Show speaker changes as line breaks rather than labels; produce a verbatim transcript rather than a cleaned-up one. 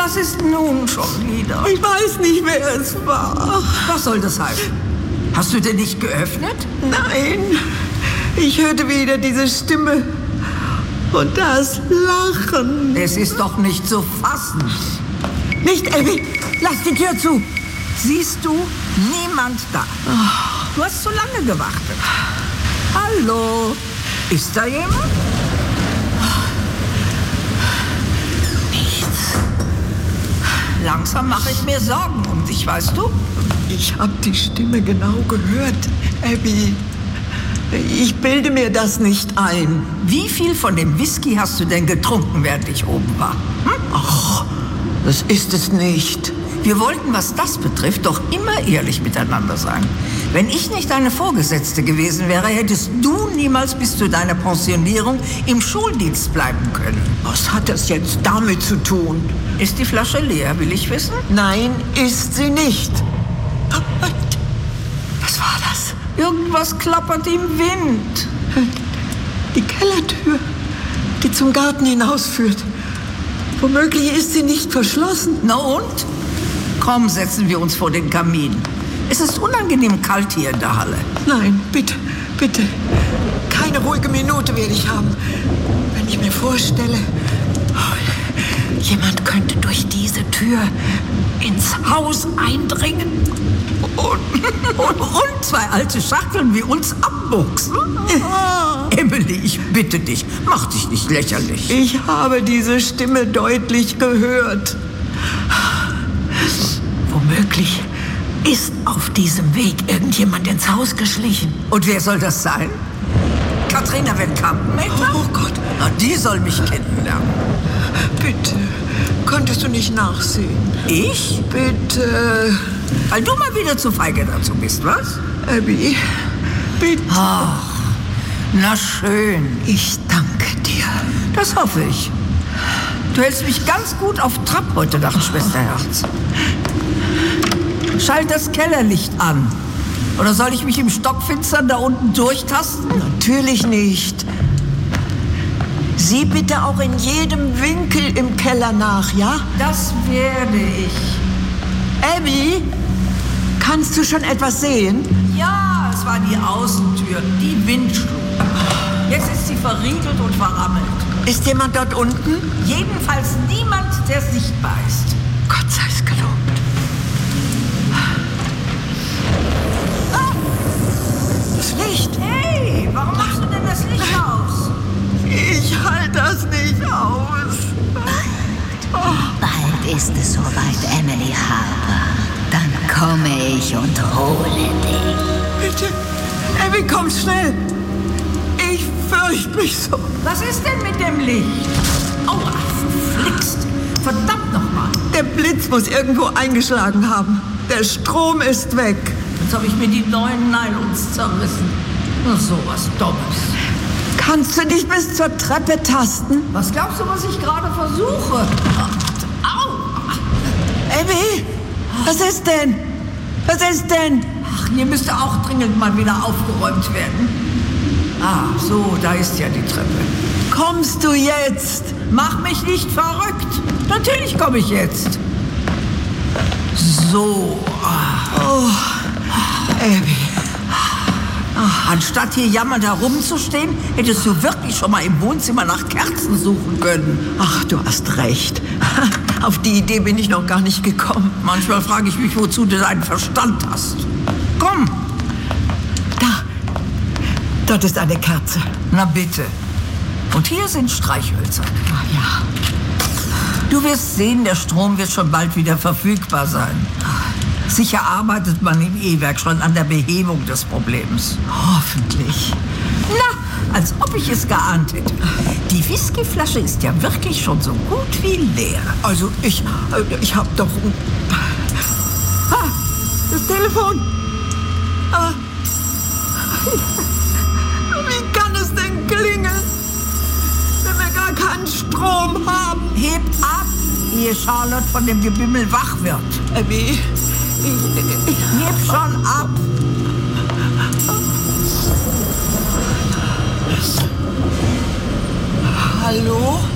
Was ist nun schon wieder?
Ich weiß nicht, wer es war.
Was soll das heißen? Hast du denn nicht geöffnet?
Nein, ich hörte wieder diese Stimme und das Lachen.
Es ist doch nicht zu fassen.
Nicht, Abby, lass die Tür zu.
Siehst du, niemand da. Du hast zu lange gewartet. Hallo, ist da jemand?
Nichts.
Langsam mache ich mir Sorgen um dich, weißt du?
Ich habe die Stimme genau gehört, Abby. Ich bilde mir das nicht ein.
Wie viel von dem Whisky hast du denn getrunken, während ich oben war? Hm?
Ach, das ist es nicht.
Wir wollten, was das betrifft, doch immer ehrlich miteinander sein. Wenn ich nicht deine Vorgesetzte gewesen wäre, hättest du niemals bis zu deiner Pensionierung im Schuldienst bleiben können.
Was hat das jetzt damit zu tun?
Ist die Flasche leer, will ich wissen?
Nein, ist sie nicht. Was war das?
Irgendwas klappert im Wind.
Die Kellertür, die zum Garten hinausführt. Womöglich ist sie nicht verschlossen.
Na und? Komm, setzen wir uns vor den Kamin. Es ist unangenehm kalt hier in der Halle.
Nein, bitte, bitte. Keine ruhige Minute werde ich haben. Wenn ich mir vorstelle, oh, jemand könnte durch diese Tür ins Haus eindringen.
Und, und, und zwei alte Schachteln wie uns abbuchsen. Emily, ich bitte dich, mach dich nicht lächerlich.
Ich habe diese Stimme deutlich gehört. Womöglich ist auf diesem Weg irgendjemand ins Haus geschlichen.
Und wer soll das sein? Katrina Van Kampen etwa?
Oh Gott.
Na, die soll mich kennenlernen.
Bitte, könntest du nicht nachsehen?
Ich?
Bitte.
Weil du mal wieder zu feige dazu bist, was?
Abby, bitte.
Ach, na schön.
Ich danke dir.
Das hoffe ich. Du hältst mich ganz gut auf Trab heute Nacht, Schwesterherz. Schalt das Kellerlicht an. Oder soll ich mich im Stockfinstern da unten durchtasten?
Natürlich nicht. Sieh bitte auch in jedem Winkel im Keller nach, ja?
Das werde ich.
Abby, kannst du schon etwas sehen?
Ja, es war die Außentür, die Windschlug. Jetzt ist sie verriegelt und verrammelt.
Ist jemand dort unten?
Jedenfalls niemand, der sichtbar ist.
Gott sei es gelobt. Ah, das Licht.
Hey, warum machst du denn das Licht aus?
Ich halte das nicht aus.
Bald ist es soweit, Emily Harper. Dann komme ich und hole dich.
Bitte, Abby, komm schnell. Ich fürchte mich so.
Was ist denn mit dem Licht? Aua, verflixt. Verdammt nochmal.
Der Blitz muss irgendwo eingeschlagen haben. Der Strom ist weg.
Jetzt habe ich mir die neuen Nylons zerrissen. Nur so was Dummes.
Kannst du dich bis zur Treppe tasten?
Was glaubst du, was ich gerade versuche? Au!
Abby, was ist denn? Was ist denn?
Ach, hier müsste auch dringend mal wieder aufgeräumt werden. Ah, so, da ist ja die Treppe.
Kommst du jetzt?
Mach mich nicht verrückt. Natürlich komme ich jetzt. So.
Oh, Abby.
Anstatt hier jammernd herumzustehen, hättest du wirklich schon mal im Wohnzimmer nach Kerzen suchen können.
Ach, du hast recht. Auf die Idee bin ich noch gar nicht gekommen.
Manchmal frage ich mich, wozu du deinen Verstand hast. Komm.
Da. Dort ist eine Kerze.
Na bitte. Und hier sind Streichhölzer.
Ach ja.
Du wirst sehen, der Strom wird schon bald wieder verfügbar sein. Sicher arbeitet man im E-Werk schon an der Behebung des Problems.
Hoffentlich.
Na, als ob ich es geahnt hätte. Die Whiskyflasche ist ja wirklich schon so gut wie leer.
Also ich, ich hab doch... Ah, das Telefon. Aber wie kann es denn klingeln, wenn wir gar keinen Strom haben?
Heb ab, ehe Charlotte von dem Gebimmel wach wird.
Abby, ich, ich,
Heb schon ab.
Hallo?